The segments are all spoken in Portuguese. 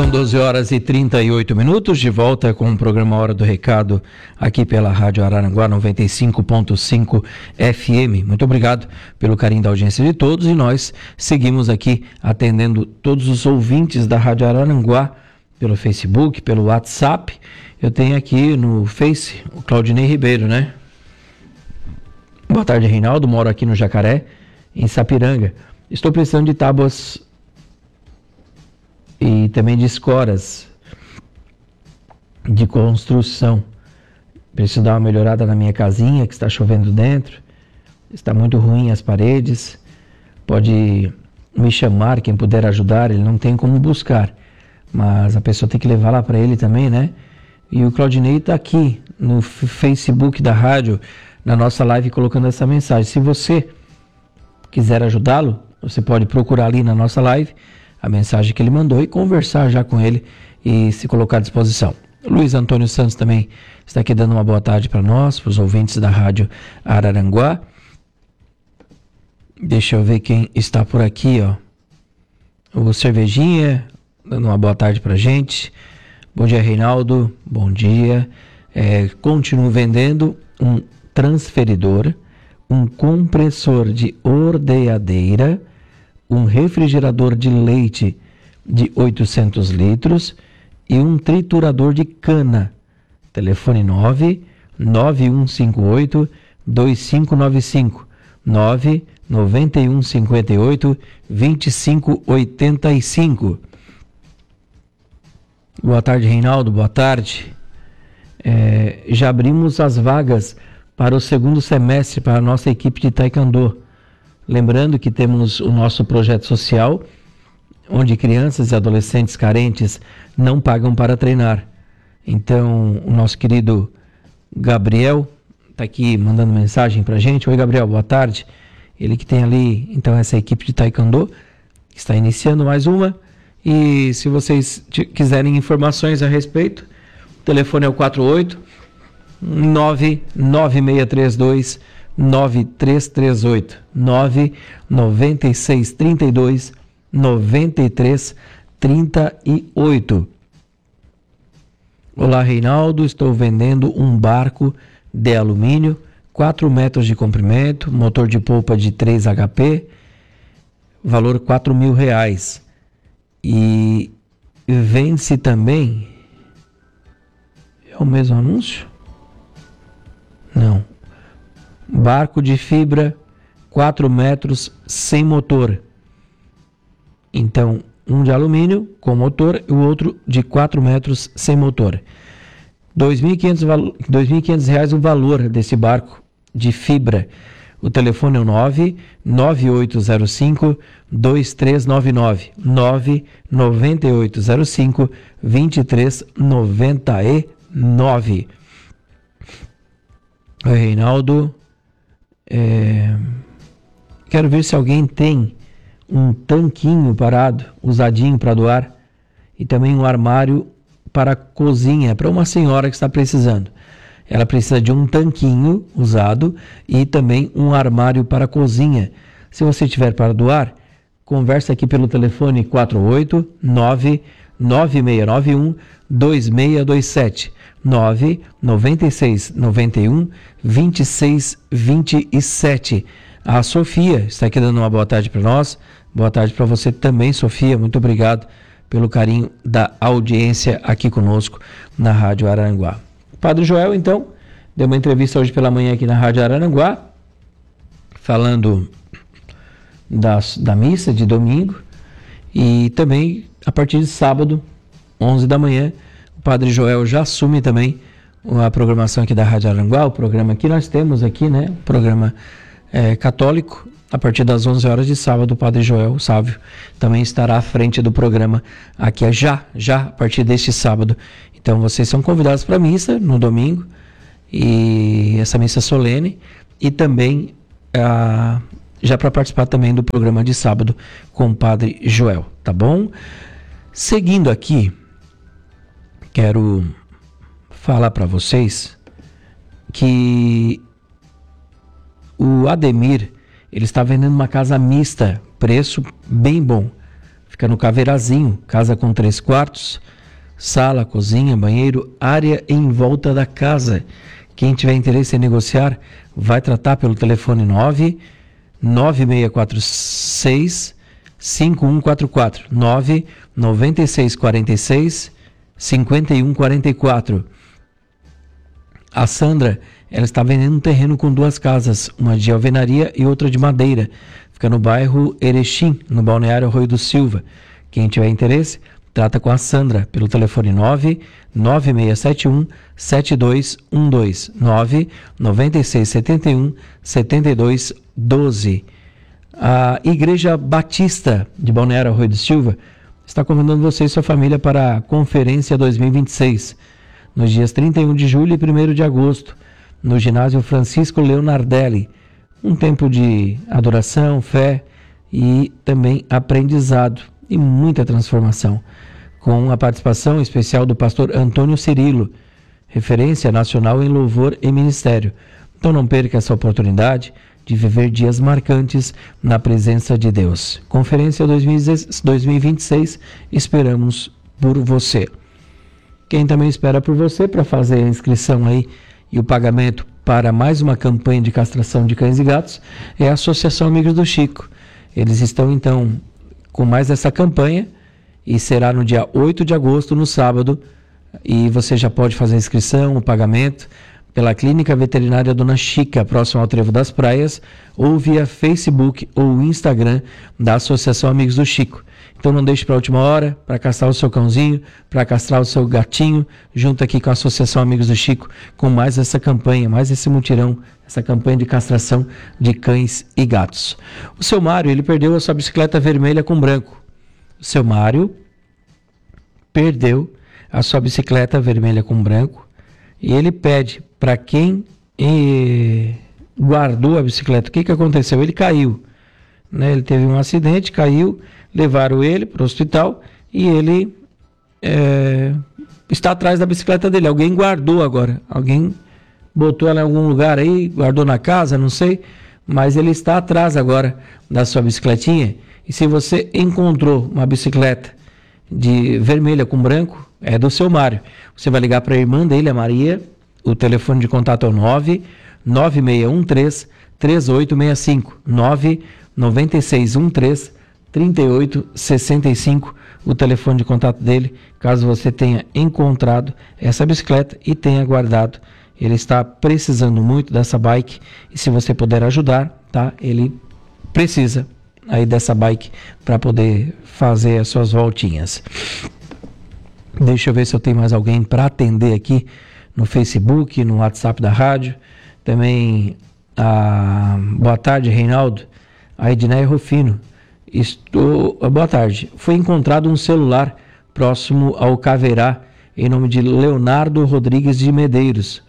São 12 horas e 38 minutos, de volta com o programa Hora do Recado, aqui pela Rádio Araranguá 95.5 FM. Muito obrigado pelo carinho da audiência de todos e nós seguimos aqui atendendo todos os ouvintes da Rádio Araranguá pelo Facebook, pelo WhatsApp. Eu tenho aqui no Face o Claudinei Ribeiro, né? Boa tarde, Reinaldo. Moro aqui no Jacaré, em Sapiranga. Estou precisando de tábuas e também de escoras de construção. Preciso dar uma melhorada na minha casinha, que está chovendo dentro. Está muito ruim as paredes. Pode me chamar, quem puder ajudar. Ele não tem como buscar, mas a pessoa tem que levar lá para ele também, né? E o Claudinei está aqui no Facebook da rádio, na nossa live, colocando essa mensagem. Se você quiser ajudá-lo, você pode procurar ali na nossa live a mensagem que ele mandou e conversar já com ele e se colocar à disposição. Luiz Antônio Santos também está aqui dando uma boa tarde para nós, para os ouvintes da Rádio Araranguá. Deixa eu ver quem está por aqui, ó. O Cervejinha, dando uma boa tarde para a gente. Bom dia, Reinaldo. Bom dia. Continuo vendendo um transferidor, um compressor de ordeadeira, um refrigerador de leite de 800 litros e um triturador de cana. Telefone 99158-2595, 99158-2585. Boa tarde, Reinaldo. Boa tarde. Já abrimos as vagas para o segundo semestre para a nossa equipe de Taekwondo. Lembrando que temos o nosso projeto social, onde crianças e adolescentes carentes não pagam para treinar. Então, o nosso querido Gabriel está aqui mandando mensagem para a gente. Oi, Gabriel, boa tarde. Ele que tem ali, então, essa equipe de Taekwondo, que está iniciando mais uma. E se vocês quiserem informações a respeito, o telefone é o 48-99632 9338 99632 9338. Olá, Reinaldo, estou vendendo um barco de alumínio, 4 metros de comprimento, motor de polpa de 3 HP, valor R$4.000. E vende-se também... É o mesmo anúncio? Não. Barco de fibra, 4 metros, sem motor. Então, um de alumínio com motor e o outro de 4 metros sem motor. R$2.500 o valor desse barco de fibra. O telefone é o 99805-2399. 99805-2399. Oi, Reinaldo. Quero ver se alguém tem um tanquinho parado, usadinho para doar, e também um armário para cozinha, para uma senhora que está precisando. Ela precisa de um tanquinho usado e também um armário para cozinha. Se você tiver para doar, conversa aqui pelo telefone 489-9691-2627. 99691-2627. A Sofia está aqui dando uma boa tarde para nós. Boa tarde para você também, Sofia. Muito obrigado pelo carinho da audiência aqui conosco na Rádio Araranguá. O Padre Joel, então, deu uma entrevista hoje pela manhã aqui na Rádio Araranguá, falando da missa de domingo, e também a partir de sábado, 11 da manhã, o Padre Joel já assume também a programação aqui da Rádio Araranguá, o programa que nós temos aqui, né? O programa católico. A partir das 11 horas de sábado, o Padre Joel Sávio também estará à frente do programa aqui já a partir deste sábado. Então vocês são convidados para a missa no domingo, e essa missa solene, e também já para participar também do programa de sábado com o Padre Joel, tá bom? Seguindo aqui, quero falar para vocês que o Ademir, ele está vendendo uma casa mista, preço bem bom. fica no Caveirazinho, casa com 3 quartos, sala, cozinha, banheiro, área em volta da casa. Quem tiver interesse em negociar, vai tratar pelo telefone 9646 5144 99646 5144. A Sandra, ela está vendendo um terreno com 2 casas, uma de alvenaria e outra de madeira. Fica no bairro Erechim, no balneário Arroio do Silva. Quem tiver interesse, trata com a Sandra pelo telefone 99671 7212 99671 7212. A Igreja Batista de Balneário Arroio do Silva está convidando você e sua família para a Conferência 2026, nos dias 31 de julho e 1º de agosto, no ginásio Francisco Leonardelli. Um tempo de adoração, fé e também aprendizado e muita transformação, com a participação especial do pastor Antônio Cirilo, referência nacional em louvor e ministério. Então não perca essa oportunidade de viver dias marcantes na presença de Deus. Conferência 2026, esperamos por você. Quem também espera por você para fazer a inscrição aí e o pagamento para mais uma campanha de castração de cães e gatos é a Associação Amigos do Chico. Eles estão então com mais essa campanha e será no dia 8 de agosto, no sábado, e você já pode fazer a inscrição, o pagamento pela Clínica Veterinária Dona Chica, próximo ao Trevo das Praias, ou via Facebook ou Instagram da Associação Amigos do Chico. Então não deixe para a última hora, para castrar o seu cãozinho, para castrar o seu gatinho, junto aqui com a Associação Amigos do Chico, com mais essa campanha, mais esse mutirão, essa campanha de castração de cães e gatos. O seu Mário, ele perdeu a sua bicicleta vermelha com branco. O seu Mário perdeu a sua bicicleta vermelha com branco e ele pede para quem guardou a bicicleta. O que aconteceu? Ele caiu, né? Ele teve um acidente, caiu, levaram ele para o hospital e ele está atrás da bicicleta dele. Alguém guardou agora, alguém botou ela em algum lugar aí, guardou na casa, não sei, mas ele está atrás agora da sua bicicletinha. E se você encontrou uma bicicleta de vermelha com branco, é do seu Mário. Você vai ligar para a irmã dele, a Maria. O telefone de contato é o 99613 3865 99613 3865, o telefone de contato dele, caso você tenha encontrado essa bicicleta e tenha guardado. Ele está precisando muito dessa bike e se você puder ajudar, tá? Ele precisa aí dessa bike para poder fazer as suas voltinhas. Deixa eu ver se eu tenho mais alguém para atender aqui no Facebook, no WhatsApp da rádio. Também, boa tarde, Reinaldo. A Edneia Rufino. Boa tarde. Foi encontrado um celular próximo ao Caverá, em nome de Leonardo Rodrigues de Medeiros.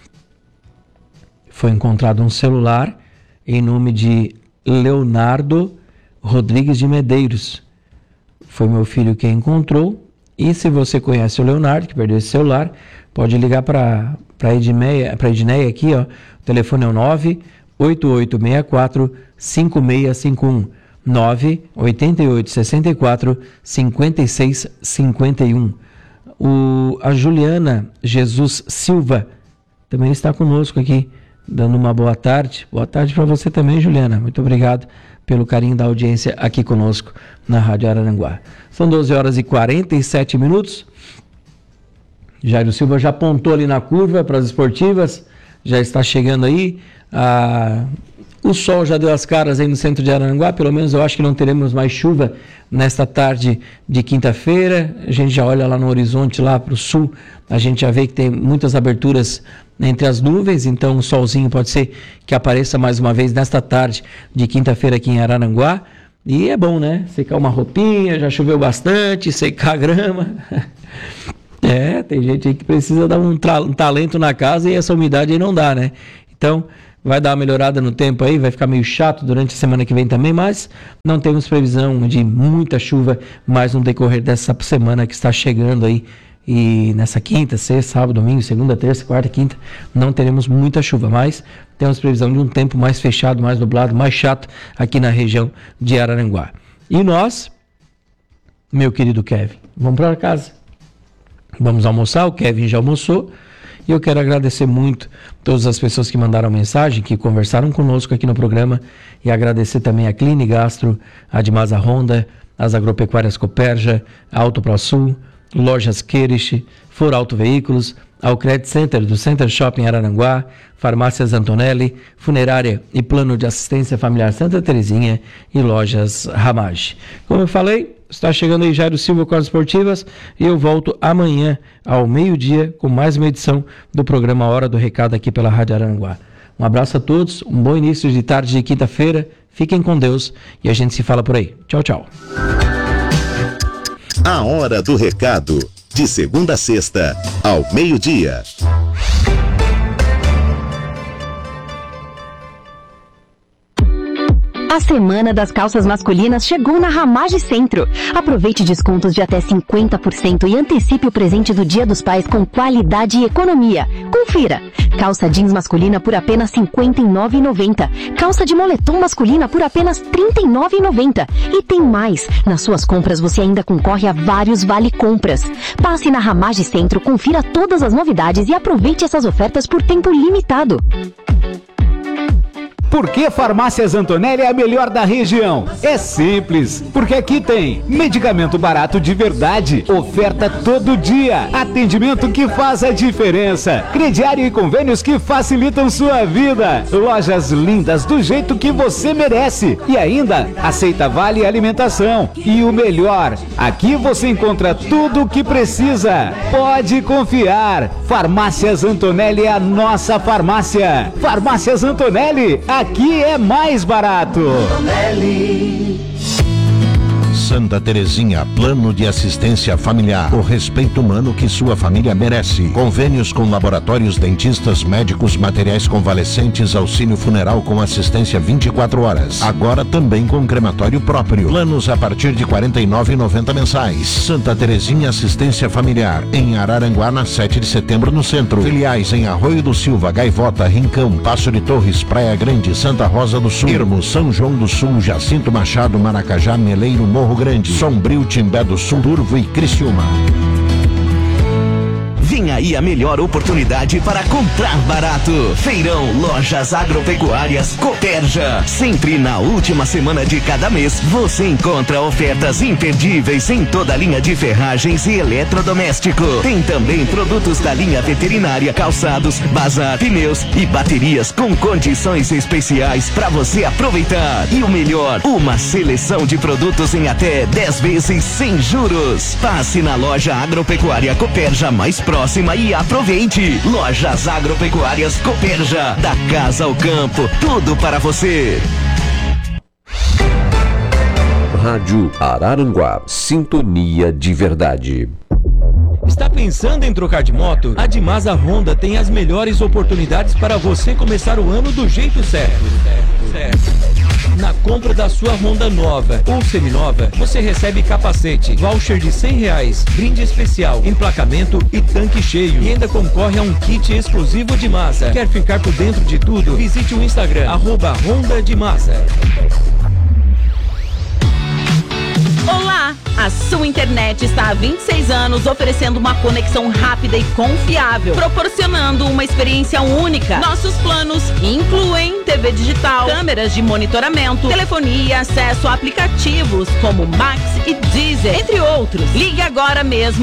Foi encontrado um celular em nome de Leonardo Rodrigues de Medeiros. Foi meu filho quem encontrou. E se você conhece o Leonardo, que perdeu esse celular, pode ligar para a Edneia aqui, ó. O telefone é o 98864 5651. 98864 5651. A Juliana Jesus Silva também está conosco aqui, dando uma boa tarde. Boa tarde para você também, Juliana. Muito obrigado pelo carinho da audiência aqui conosco na Rádio Araranguá. São 12h47. Jairo Silva já apontou ali na curva para as esportivas, já está chegando aí. O sol já deu as caras aí no centro de Araranguá, pelo menos eu acho que não teremos mais chuva nesta tarde de quinta-feira. A gente já olha lá no horizonte, lá para o sul, a gente já vê que tem muitas aberturas entre as nuvens, então o solzinho pode ser que apareça mais uma vez nesta tarde de quinta-feira aqui em Araranguá. E é bom, né? Secar uma roupinha, já choveu bastante, secar a grama. Tem gente aí que precisa dar um talento na casa e essa umidade aí não dá, né? Então, vai dar uma melhorada no tempo aí, vai ficar meio chato durante a semana que vem também, mas não temos previsão de muita chuva mais no decorrer dessa semana que está chegando aí. E nessa quinta, sexta, sábado, domingo, segunda, terça, quarta, quinta, não teremos muita chuva, mas temos previsão de um tempo mais fechado, mais nublado, mais chato aqui na região de Araranguá. E nós meu querido Kevin. Vamos para casa. Vamos almoçar, o Kevin já almoçou. E eu quero agradecer muito todas as pessoas que mandaram mensagem, que conversaram conosco aqui no programa. E agradecer também a Cline Gastro, a Dimasa Honda, as Agropecuárias Cooperja, a Auto ProSul, Lojas Querich, For Auto Veículos, ao Credit Center do Center Shopping Araranguá, Farmácias Antonelli, Funerária e Plano de Assistência Familiar Santa Terezinha e Lojas Ramage. Como eu falei, está chegando aí Jairo Silva com as esportivas e eu volto amanhã ao meio-dia com mais uma edição do programa Hora do Recado aqui pela Rádio Araranguá. Um abraço a todos, um bom início de tarde de quinta-feira, fiquem com Deus e a gente se fala por aí. Tchau, tchau. A Hora do Recado, de segunda a sexta, ao meio-dia. A Semana das Calças Masculinas chegou na Ramage Centro. Aproveite descontos de até 50% e antecipe o presente do Dia dos Pais com qualidade e economia. Confira! Calça jeans masculina por apenas R$ 59,90. Calça de moletom masculina por apenas R$ 39,90. E tem mais! Nas suas compras você ainda concorre a vários vale-compras. Passe na Ramage Centro, confira todas as novidades e aproveite essas ofertas por tempo limitado. Por que Farmácias Antonelli é a melhor da região? É simples, porque aqui tem medicamento barato de verdade, oferta todo dia, atendimento que faz a diferença, crediário e convênios que facilitam sua vida, lojas lindas do jeito que você merece e ainda aceita vale alimentação. E o melhor, aqui você encontra tudo o que precisa. Pode confiar, Farmácias Antonelli é a nossa farmácia. Farmácias Antonelli, aqui é mais barato. Santa Terezinha, plano de assistência familiar. O respeito humano que sua família merece. Convênios com laboratórios, dentistas, médicos, materiais convalescentes, auxílio funeral com assistência 24 horas. Agora também com crematório próprio. Planos a partir de R$ 49,90 mensais. Santa Terezinha Assistência Familiar. Em Araranguá, na 7 de setembro, no centro. Filiais em Arroio do Silva, Gaivota, Rincão, Passo de Torres, Praia Grande, Santa Rosa do Sul, Irmo, São João do Sul, Jacinto Machado, Maracajá, Meleiro, Morro Grande, Sombrio, Timbé do Sul, Turvo e Criciúma. Vem aí a melhor oportunidade para comprar barato. Feirão Lojas Agropecuárias Cooperja. Sempre na última semana de cada mês, você encontra ofertas imperdíveis em toda a linha de ferragens e eletrodoméstico. Tem também produtos da linha veterinária, calçados, bazar, pneus e baterias com condições especiais para você aproveitar. E o melhor, uma seleção de produtos em até 10 vezes sem juros. Passe na loja Agropecuária Cooperja mais próxima e aproveite. Lojas Agropecuárias Cooperja, da casa ao campo, tudo para você. Rádio Araranguá, sintonia de verdade. Está pensando em trocar de moto? A Dimasa Honda tem as melhores oportunidades para você começar o ano do jeito certo. Na compra da sua Honda nova ou seminova, você recebe capacete, voucher de R$100, brinde especial, emplacamento e tanque cheio. E ainda concorre a um kit exclusivo Dimasa. Quer ficar por dentro de tudo? Visite o Instagram, @HondaDimasa. Olá! A sua internet está há 26 anos oferecendo uma conexão rápida e confiável, proporcionando uma experiência única. Nossos planos incluem TV digital, câmeras de monitoramento, telefonia e acesso a aplicativos como Max e Deezer, entre outros. Ligue agora mesmo